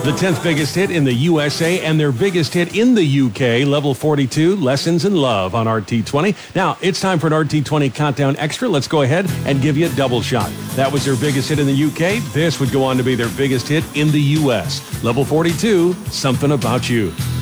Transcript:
The 10th biggest hit in the USA and their biggest hit in the UK, Level 42, Lessons in Love on RT20. Now, it's time for an RT20 Countdown Extra. Let's go ahead and give you a double shot. That was their biggest hit in the UK. This would go on to be their biggest hit in the US. Level 42, Something About You.